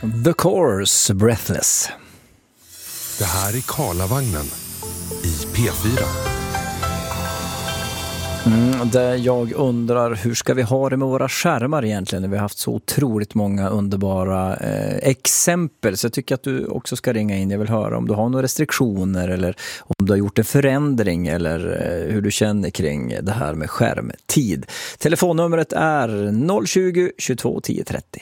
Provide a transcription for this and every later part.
The Course, Breathless. Det här är Karlavagnen i P4. Där jag undrar, hur ska vi ha det med våra skärmar egentligen när vi har haft så otroligt många underbara exempel. Så jag tycker att du också ska ringa in. Jag vill höra om du har några restriktioner eller om du har gjort en förändring eller hur du känner kring det här med skärmtid. Telefonnumret är 020 22 10 30.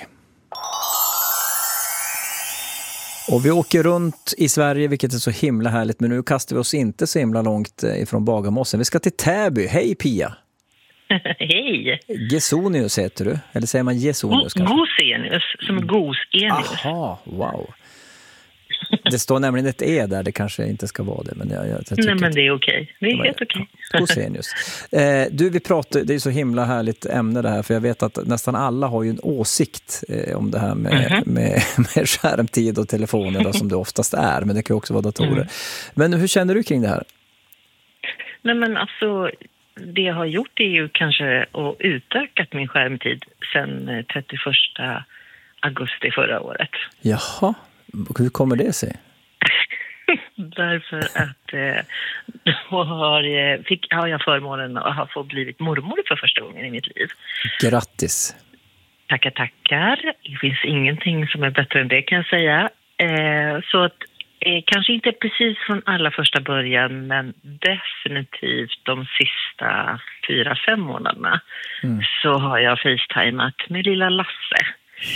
Och vi åker runt i Sverige, vilket är så himla härligt. Men nu kastar vi oss inte så himla långt ifrån Bagarmossen. Vi ska till Täby. Hej Pia! Hej! Gesonius heter du? Eller säger man Gesonius kanske? Gosenius, som Gosenius. Aha, wow. Det står nämligen ett E där, det kanske inte ska vara det. Men jag nej, men det är okej. Det är helt okej. Gosenius. Du, vi pratar, det är så himla härligt ämne det här, för jag vet att nästan alla har ju en åsikt om det här med skärmtid och telefoner då, som det oftast är, men det kan ju också vara datorer. Men hur känner du kring det här? Nej, men alltså, det jag har gjort är ju kanske att utökat min skärmtid sedan 31 augusti förra året. Jaha, hur kommer det sig? Därför att då har jag förmånen att ha fått blivit mormor för första gången i mitt liv. Grattis! Tackar. Det finns ingenting som är bättre än det, kan jag säga. Så att kanske inte precis från allra första början, men definitivt de sista 4-5 månaderna så har jag facetimat med lilla Lasse.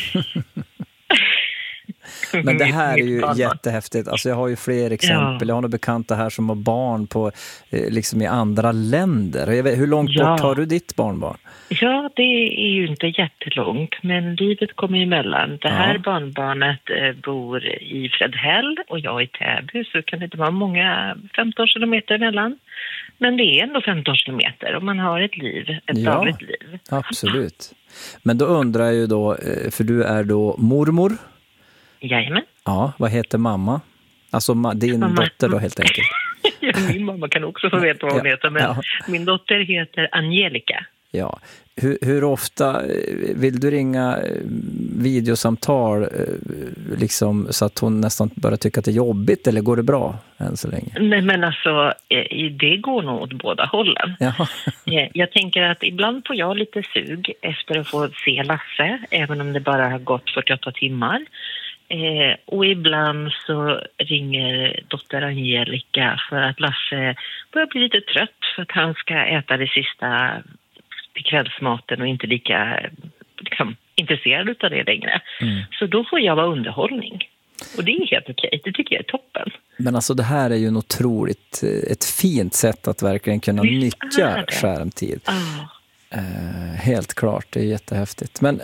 Men det här är ju jättehäftigt. Alltså jag har ju fler exempel. Jag har några bekanta här som har barn på, liksom i andra länder. Hur långt bort har du ditt barnbarn? Ja, det är ju inte jättelångt, men livet kommer emellan. Det här barnbarnet bor i Fredhäll och jag i Täby, så kan det inte vara många 15 kilometer emellan. Men det är ändå 15 kilometer och man har ett liv, ett dagligt liv. Absolut. Men då undrar jag ju då, för du är då mormor. Jajamän. Ja, vad heter mamma? Alltså din dotter då helt enkelt. Ja, min mamma kan också få veta vad hon heter, men min dotter heter Angelica. Ja. Hur ofta vill du ringa videosamtal liksom, så att hon nästan börjar tycka att det är jobbigt, eller går det bra än så länge? Nej, men alltså, det går nog åt båda hållen. Jag tänker att ibland får jag lite sug efter att få se Lasse, även om det bara har gått 48 timmar. Och ibland så ringer dotter Angelica för att Lasse börjar bli lite trött för att han ska äta det sista till kvällsmaten och inte lika liksom, intresserad av det längre. Så då får jag vara underhållning. Och det är helt okej. Det tycker jag är toppen. Men alltså det här är ju en otroligt ett fint sätt att verkligen kunna nyttja skärmtid. Helt klart, det är jättehäftigt. Men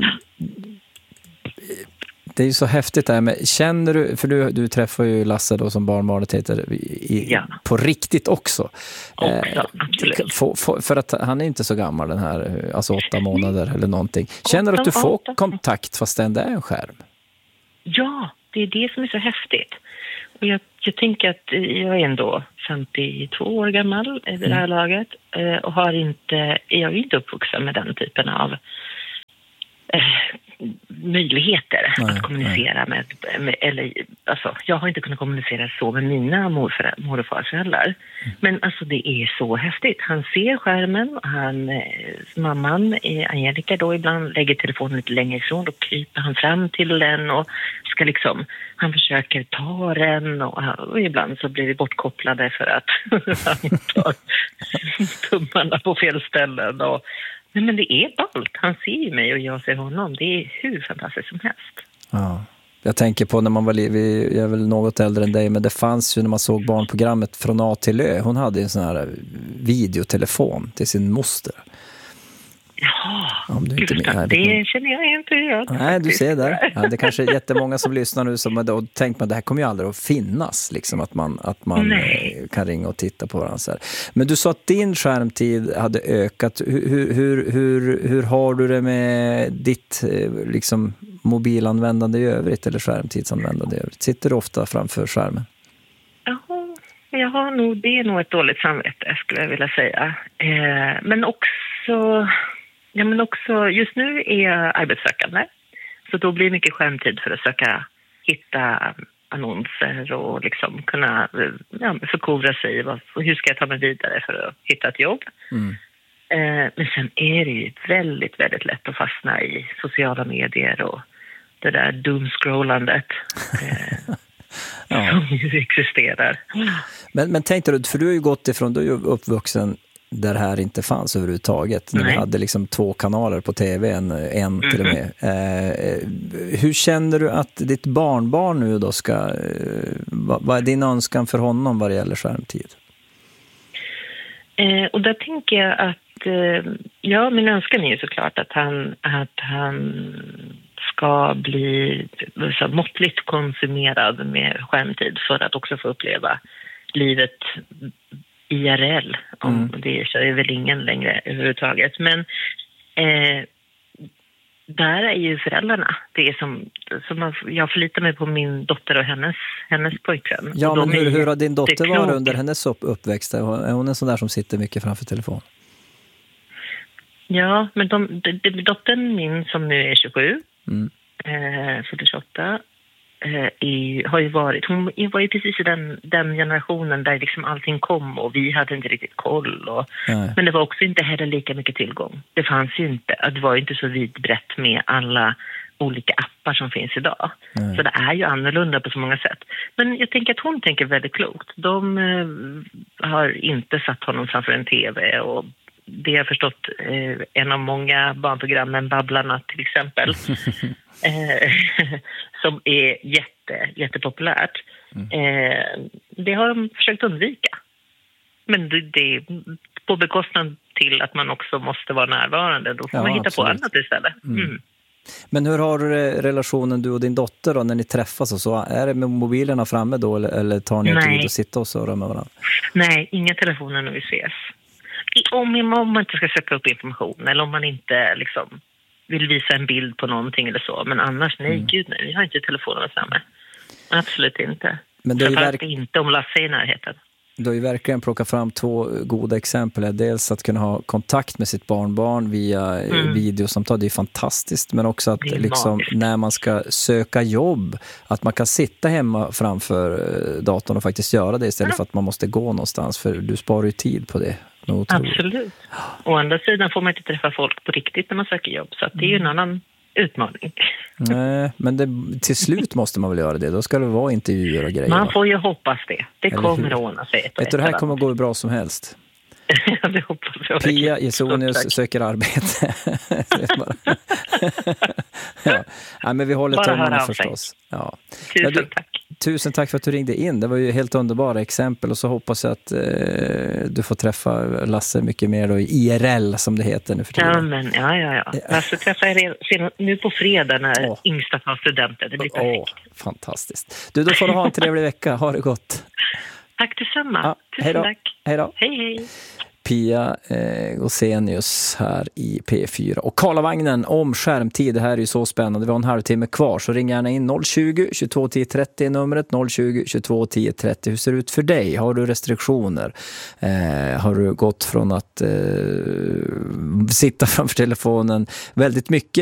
det är ju så häftigt det här med, känner du, för du träffar ju Lasse då som barnbarnet heter på riktigt också. Absolut. För att han är inte så gammal den här, alltså 8 månader eller någonting. Känner du att du får kontakt fastän det är en skärm? Ja, det är det som är så häftigt. Och jag tänker att jag är ändå 52 år gammal i det här laget och jag är inte uppvuxen med den typen av möjligheter att kommunicera med eller alltså jag har inte kunnat kommunicera så med mina mor- och farföräldrar. Men alltså det är så häftigt. Han ser skärmen, mamman Angelica då ibland lägger telefonen lite längre ifrån, och kryper han fram till den och ska liksom, han försöker ta den och ibland så blir vi bortkopplade för att han tar tummarna på fel ställen och nej, men det är ballt. Han ser ju mig och jag ser honom. Det är hur fantastiskt som helst. Ja. Jag tänker på när man var jag är väl något äldre än dig, men det fanns ju när man såg barnprogrammet Från A till Ö. Hon hade en sån här videotelefon till sin moster. Ja, om du inte det känner jag inte igen. Nej, du ser där. Ja, det kanske är jättemånga som lyssnar nu som har tänkt att det här kommer ju aldrig att finnas. Liksom, att man kan ringa och titta på varandra. Så här. Men du sa att din skärmtid hade ökat. Hur har du det med ditt liksom, mobilanvändande i övrigt eller skärmtidsanvändande i övrigt? Sitter du ofta framför skärmen? Det är nog ett dåligt samvete skulle jag vilja säga. Men också just nu är jag arbetssökande. Så då blir det mycket skärmtid för att hitta annonser och liksom kunna förkovra sig i hur ska jag ta mig vidare för att hitta ett jobb. Men sen är det ju väldigt, väldigt lätt att fastna i sociala medier och det där doomscrollandet som ju existerar. Men tänkte du, för du har ju gått ifrån, du är ju uppvuxen där det här inte fanns överhuvudtaget. När vi hade liksom 2 kanaler på tv, en till och med. Hur känner du att ditt barnbarn nu då ska... vad är din önskan för honom vad det gäller skärmtid? Och där tänker jag att min önskan är ju såklart att han ska bli så måttligt konsumerad med skärmtid för att också få uppleva livet IRL. Det är väl ingen längre överhuvudtaget. Men där är ju föräldrarna. Det är som jag förlitar mig på min dotter och hennes pojkvän. Ja, men hur har din dotter varit under hennes uppväxt? Är hon en sån där som sitter mycket framför telefon? Ja, men dottern min som nu är 27, 48, har ju varit, hon var ju precis i den generationen där liksom allting kom och vi hade inte riktigt koll. Men det var också inte heller lika mycket tillgång. Det fanns ju inte, det var ju inte så vidbrett med alla olika appar som finns idag. Så det är ju annorlunda på så många sätt. Men jag tänker att hon tänker väldigt klokt. De har inte satt honom framför en tv och det har jag förstått en av många barnprogrammen, Babblarna till exempel, som är jättepopulärt. Det har de försökt undvika. Men det är på bekostnad till att man också måste vara närvarande. Då får man hitta på annat istället. Men hur har du relationen du och din dotter då, när ni träffas och så? Är det med mobilerna framme då eller tar ni tid att sitta och surra med varandra? Nej, inga telefoner när vi ses. Om man inte ska söka upp information eller om man inte liksom vill visa en bild på någonting eller så. Men annars, nej, vi har inte telefonerna framme. Absolut inte. Men det är inte om Lasse är i närheten. Du har ju verkligen plockat fram 2 goda exempel. Dels att kunna ha kontakt med sitt barnbarn via videosamtal. Det är fantastiskt. Men också att liksom, när man ska söka jobb, att man kan sitta hemma framför datorn och faktiskt göra det istället för att man måste gå någonstans. För du sparar ju tid på det. Absolut. Å andra sidan får man inte träffa folk på riktigt när man söker jobb. Så att det är ju en annan utmaning. Nej, men till slut måste man väl göra det. Då ska det vara intervjuer och grejer. Man får ju hoppas det. Det kommer att ordna sig. Vet du, det här kommer att gå bra som helst. Ja, det hoppas jag. Pia Gesonius söker arbete. Ja, men vi håller tummarna förstås. Ja. Tusen tack för att du ringde in. Det var ju helt underbara exempel och så hoppas jag att du får träffa Lasse mycket mer då i IRL som det heter nu för tiden. Ja. Lasse träffar jag nu på fredag när yngsta tar studenten. Det blir perfekt. Fantastiskt. Då får du ha en trevlig vecka. Ha det gott. Tack detsamma. Ja, Tusen tack. Hej då. Hej. Pia Gosenius här i P4. Och Karlavagnen om skärmtid, det här är ju så spännande. Vi har en halvtimme kvar, så ring gärna in 020 22 10 30 numret 020 22 10 30. Hur ser det ut för dig? Har du restriktioner? Har du gått från att sitta framför telefonen väldigt mycket